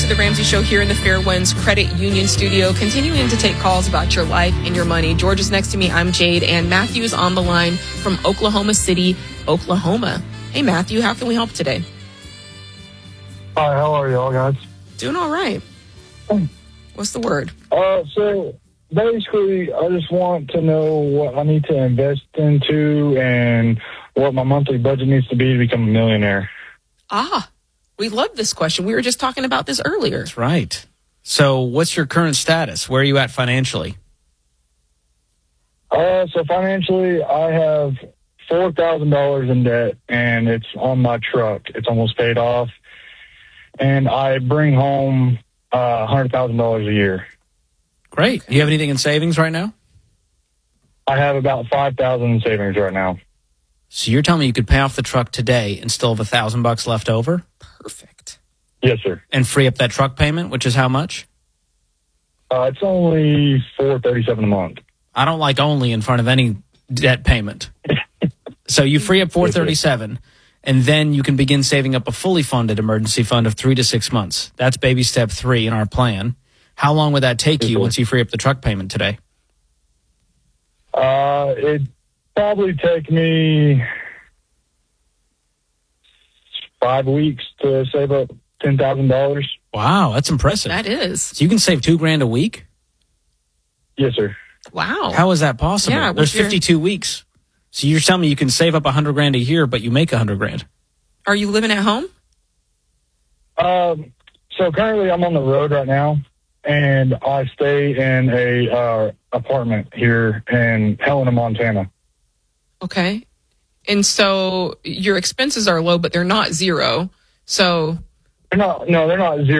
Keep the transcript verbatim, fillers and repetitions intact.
The Ramsey Show here in the Fairwinds Credit Union Studio, continuing to take calls about your life and your money. George is next to me. I'm Jade, and Matthew is on the line from Oklahoma City, Oklahoma. Hey, Matthew, how can we help today? Hi, how are y'all guys? Doing all right. What's the word? Uh, so basically, I just want to know what I need to invest into and what my monthly budget needs to be to become a millionaire. Ah, we love this question. We were just talking about this earlier. That's right. So what's your current status? Where are you at financially? Uh, so financially, I have four thousand dollars in debt, and it's on my truck. It's almost paid off. And I bring home uh, one hundred thousand dollars a year. Great. Do you have anything in savings right now? I have about five thousand dollars in savings right now. So you're telling me you could pay off the truck today and still have a thousand bucks left over? Perfect. Yes, sir. And free up that truck payment, which is how much? Uh, it's only four hundred thirty-seven dollars a month. I don't like only in front of any debt payment. So you free up four hundred thirty-seven dollars, and then you can begin saving up a fully funded emergency fund of three to six months. That's baby step three in our plan. How long would that take you once you free up the truck payment today? Uh, it'd probably take me five weeks to save up ten thousand dollars. Wow, that's impressive. That is. So you can save two grand a week? Yes, sir. Wow. How is that possible? Yeah, There's what's your- fifty-two weeks. So you're telling me you can save up a hundred grand a year, but you make a hundred grand? Are you living at home? Um, so currently I'm on the road right now, and I stay in a uh, apartment here in Helena, Montana. Okay. And so your expenses are low, but they're not zero. So They're not, no, they're not zero.